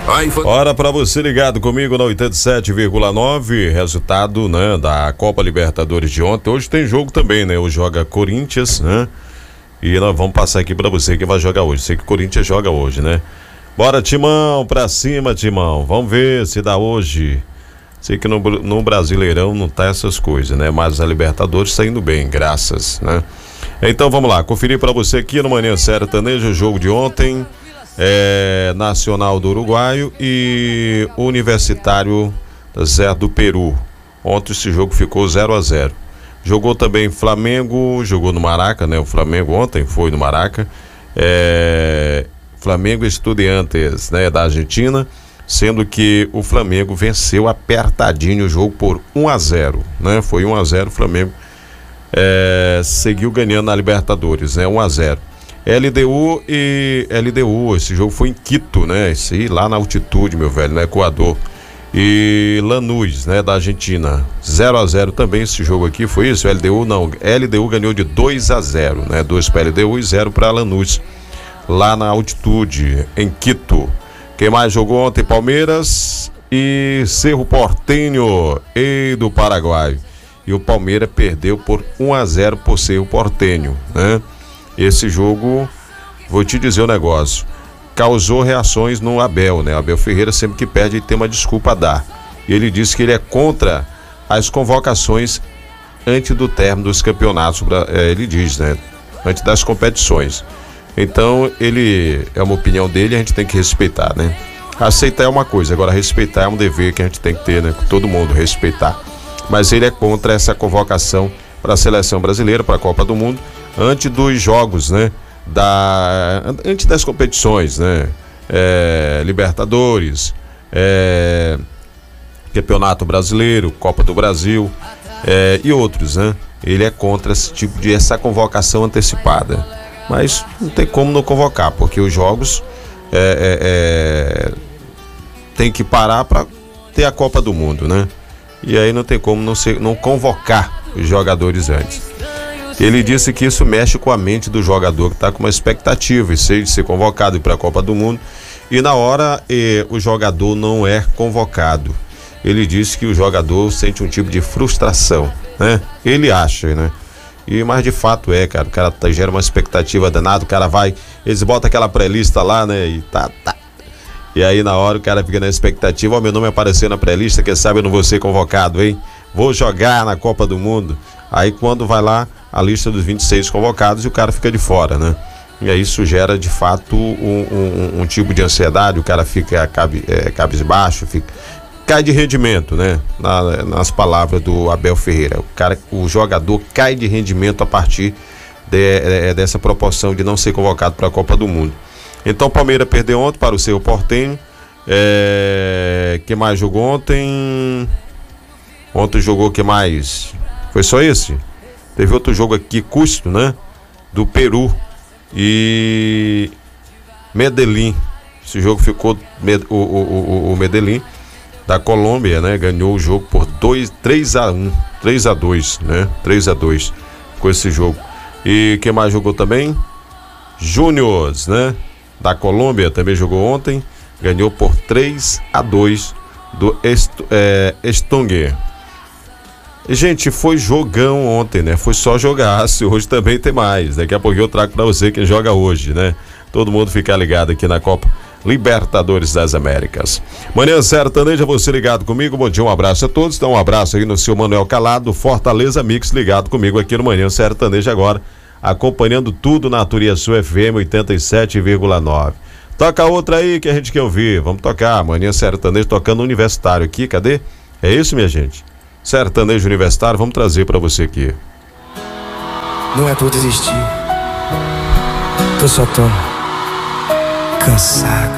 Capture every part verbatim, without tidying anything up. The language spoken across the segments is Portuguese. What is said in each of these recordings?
Hora para você ligado comigo na oitenta e sete vírgula nove, resultado, né, da Copa Libertadores de ontem. Hoje tem jogo também, né? Hoje joga Corinthians, né? E nós vamos passar aqui para você quem vai jogar hoje. Sei que o Corinthians joga hoje, né? Bora, Timão, pra cima, Timão. Vamos ver se dá hoje. Sei que no, no Brasileirão não tá essas coisas, né? Mas a Libertadores tá indo bem, graças, né? Então vamos lá, conferir para você aqui no Manhã Sertaneja o jogo de ontem. É, Nacional do Uruguaio e Universitário Zé do Peru. Ontem esse jogo ficou zero a zero. Jogou também Flamengo, jogou no Maraca, né? O Flamengo ontem foi no Maraca. É, Flamengo Estudiantes, né? Da Argentina, sendo que o Flamengo venceu apertadinho o jogo por um a zero, né? Foi um a zero, o Flamengo é, seguiu ganhando na Libertadores, né? um a zero. L D U e L D U, esse jogo foi em Quito, né? Esse lá na altitude, meu velho, no Equador. E Lanús, né, da Argentina, zero a zero também esse jogo aqui, foi isso? L D U não, L D U ganhou de dois a zero, né? dois para L D U e zero para Lanús, lá na altitude, em Quito. Quem mais jogou ontem? Palmeiras e Cerro Porteño e do Paraguai. E o Palmeiras perdeu por um a zero por Cerro Porteño, né? Esse jogo, vou te dizer o um negócio, causou reações no Abel, né? Abel Ferreira sempre que perde ele tem uma desculpa a dar. E ele disse que ele é contra as convocações antes do término dos campeonatos, ele diz, né? Antes das competições. Então, ele, é uma opinião dele e a gente tem que respeitar, né? Aceitar é uma coisa, agora respeitar é um dever que a gente tem que ter, né? Todo mundo respeitar. Mas ele é contra essa convocação para a seleção brasileira, para a Copa do Mundo, antes dos jogos, né? Da, antes das competições, né? É, Libertadores, é, Campeonato Brasileiro, Copa do Brasil, é, e outros, né? Ele é contra esse tipo de essa convocação antecipada. Mas não tem como não convocar, porque os jogos é, é, é, tem que parar para ter a Copa do Mundo, né? E aí não tem como não, ser, não convocar os jogadores antes. Ele disse que isso mexe com a mente do jogador que está com uma expectativa de ser convocado para a Copa do Mundo, e na hora eh, o jogador não é convocado. Ele disse que o jogador sente um tipo de frustração, né? Ele acha, né? E, mas de fato é, cara, o cara tá, gera uma expectativa danada, o cara vai, eles botam aquela pré-lista lá, né? E tá, tá. E aí na hora o cara fica na expectativa, ó, oh, meu nome apareceu na pré-lista, quem sabe eu não vou ser convocado, hein? Vou jogar na Copa do Mundo. Aí quando vai lá, a lista dos vinte e seis convocados e o cara fica de fora, né? E aí isso gera de fato um, um, um tipo de ansiedade, o cara fica cabe, é, cabisbaixo, fica, cai de rendimento, né? Na, nas palavras do Abel Ferreira, o cara, o jogador cai de rendimento a partir de, é, dessa proporção de não ser convocado para a Copa do Mundo. Então o Palmeiras perdeu ontem para o Cerro Porteño. É, que mais jogou ontem? Ontem jogou o que mais? Foi só esse? Teve outro jogo aqui, Cusco, né? Do Peru e Medellín. Esse jogo ficou, o, o, o Medellín da Colômbia, né? Ganhou o jogo por três a um, três a dois, né? três a dois com esse jogo. E quem mais jogou também? Júniors, né? Da Colômbia também jogou ontem. Ganhou por três a dois do Est, é, Estongue. Gente, foi jogão ontem, né? Foi só jogaço, hoje também tem mais. Daqui a pouco eu trago pra você quem joga hoje, né? Todo mundo ficar ligado aqui na Copa Libertadores das Américas. Manhã Sertaneja, você ligado comigo, bom dia, um abraço a todos. Dá um abraço aí no seu Manuel Calado, Fortaleza Mix, ligado comigo aqui no Manhã Sertaneja agora, acompanhando tudo na Turiaçu F M oitenta e sete vírgula nove. Toca outra aí que a gente quer ouvir, vamos tocar, Manhã Sertaneja tocando Universitário aqui, cadê? É isso, minha gente? Sertanejo Universitário, vamos trazer pra você aqui. Não é por desistir, eu só tô cansado.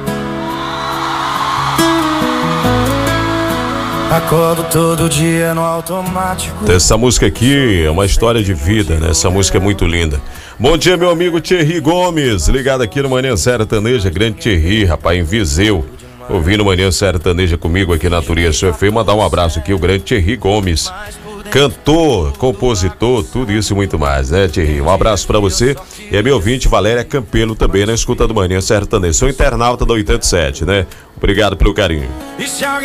Acordo todo dia no automático. Essa música aqui é uma história de vida, né? Essa música é muito linda. Bom dia, meu amigo Thierry Gomes, ligado aqui no Manhã Sertaneja, grande Thierry, rapaz, em Viseu. Ouvindo Manhã Sertaneja comigo aqui na Turiaçu F M, mandar um abraço aqui, o grande Thierry Gomes. cantor, compositor, tudo isso e muito mais, né, Thierry? Um abraço pra você e a minha ouvinte Valéria Campelo também na escuta do Manhã Sertaneja. Sou internauta da oitenta e sete, né? Obrigado pelo carinho.